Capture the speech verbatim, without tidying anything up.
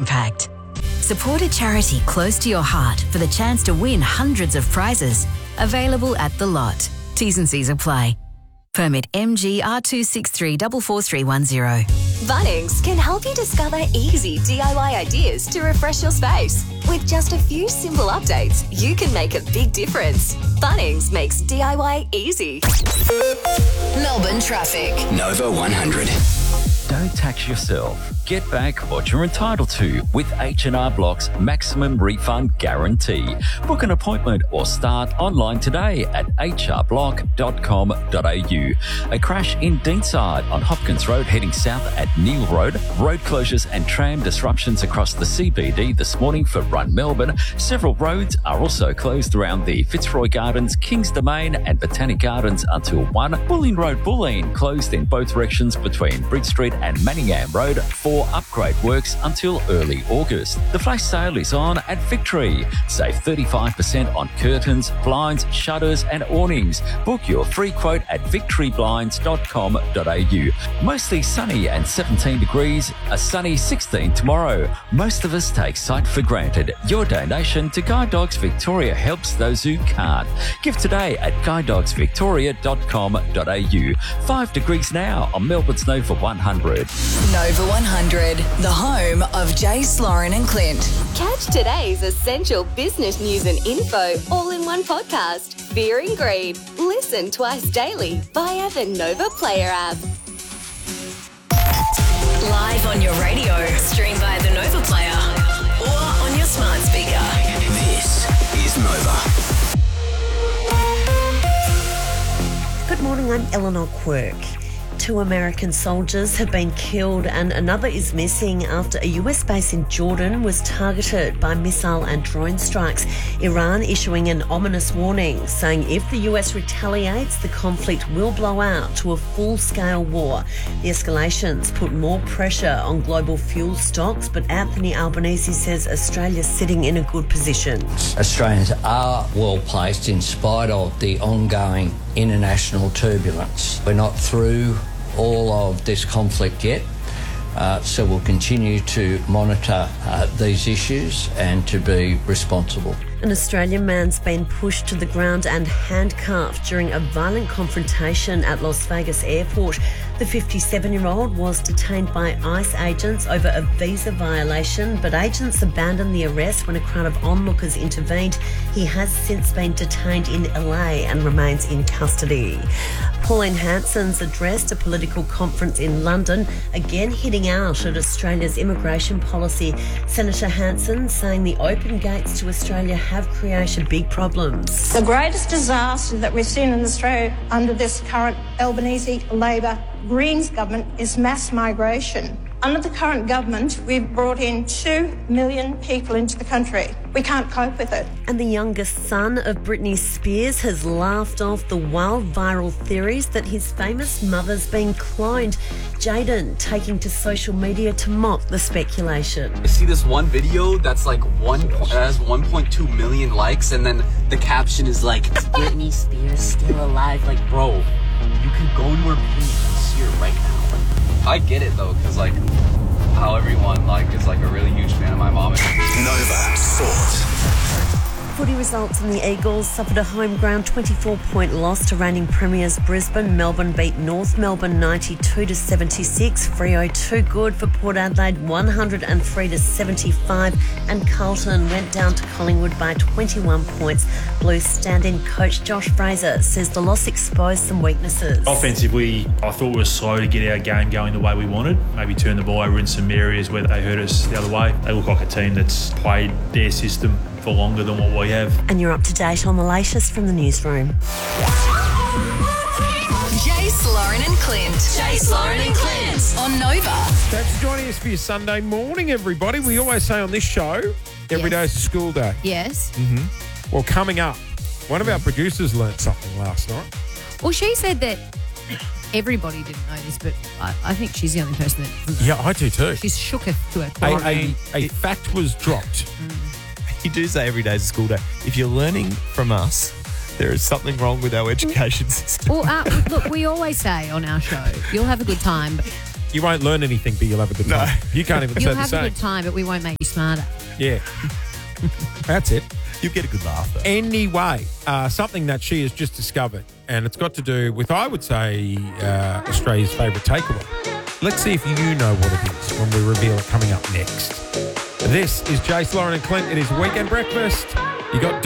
impact. Support a charity close to your heart for the chance to win hundreds of prizes. Available at The Lot. T's and C's apply. Permit M G R two six three four four three one zero. Bunnings can help you discover easy D I Y ideas to refresh your space. With just a few simple updates, you can make a big difference. Bunnings makes D I Y easy. Melbourne traffic. Nova one hundred. Don't tax yourself. Get back what you're entitled to with H and R Block's maximum refund guarantee. Book an appointment or start online today at h r block dot com dot a u. A crash in Deanside on Hopkins Road heading south at Neil Road. Road closures and tram disruptions across the C B D this morning for Run Melbourne. Several roads are also closed around the Fitzroy Gardens, Kings Domain and Botanic Gardens until one. Bulleen Road, Bulleen closed in both directions between Bridge Street and Manningham Road for upgrade works until early August. The flash sale is on at Victory. Save thirty-five percent on curtains, blinds, shutters and awnings. Book your free quote at victory blinds dot com dot a u. Mostly sunny and seventeen degrees, a sunny sixteen tomorrow. Most of us take sight for granted. Your donation to Guide Dogs Victoria helps those who can't. Give today at guide dogs victoria dot com dot a u. Five degrees now on Melbourne's Nova one hundred. Nova one hundred, the home of Jace, Lauren and Clint. Catch today's essential business news and info all in one podcast. Fear and Greed. Listen twice daily via the Nova Player app. Live on your radio, stream via the Nova Player or on your smart speaker. This is Nova. Good morning, I'm Eleanor Quirk. Two American soldiers have been killed and another is missing after a U S base in Jordan was targeted by missile and drone strikes. Iran issuing an ominous warning, saying if the U S retaliates, the conflict will blow out to a full-scale war. The escalations put more pressure on global fuel stocks, but Anthony Albanese says Australia's sitting in a good position. Australians are well placed in spite of the ongoing international turbulence. We're not through all of this conflict yet, uh, so we'll continue to monitor uh, these issues and to be responsible. An Australian man's been pushed to the ground and handcuffed during a violent confrontation at Las Vegas airport. The fifty-seven-year-old was detained by ICE agents over a visa violation, but agents abandoned the arrest when a crowd of onlookers intervened. He has since been detained in L A and remains in custody. Pauline Hanson's addressed a political conference in London, again hitting out at Australia's immigration policy. Senator Hanson saying the open gates to Australia have created big problems. The greatest disaster that we've seen in Australia under this current Albanese Labor Greens government is mass migration. Under the current government, we've brought in two million people into the country. We can't cope with it. And the youngest son of Britney Spears has laughed off the wild viral theories that his famous mother's been cloned. Jaden taking to social media to mock the speculation. I see this one video that's like one has one point two million likes, and then the caption is like, "Is Britney Spears still alive?" Like, bro, you can go to her page and see her right now. I get it though, because like how everyone like is like a really huge fan of my mom. Nova Sport. Footy results in the Eagles suffered a home ground twenty-four point loss to reigning premiers Brisbane. Melbourne beat North Melbourne ninety-two to seventy-six. Freo too good for Port Adelaide one hundred three to seventy-five. And Carlton went down to Collingwood by twenty-one points. Blues stand-in coach Josh Fraser says the loss exposed some weaknesses. Offensively, I thought we were slow to get our game going the way we wanted. Maybe turn the ball over in some areas where they hurt us the other way. They look like a team that's played their system for longer than what we have. And you're up to date on the latest from the newsroom. Jace, Lauren and Clint. Jace, Lauren and Clint on Nova. Thanks for joining us for your Sunday morning, everybody. We always say on this show, every day is a school day. Yes. Mm-hmm. Well, coming up, one of our producers learnt something last night. Well, she said that everybody didn't know this, but I, I think she's the only person that doesn't know. Yeah, I do too. She's shooketh to her A, core. a, a fact was dropped. Mm. You do say every day is a school day. If you're learning from us, there is something wrong with our education system. Well, uh, look, we always say on our show, you'll have a good time. you won't learn anything, but you'll have a good time. You can't even You'll say the have a same. good time, but we won't make you smarter. Yeah. That's it. You'll get a good laugh, though. Anyway, uh, something that she has just discovered, and it's got to do with, I would say, uh, Australia's favourite takeaway. Let's see if you know what it is when we reveal it coming up next. This is Jace, Lauren and Clint. It is Weekend Breakfast. You got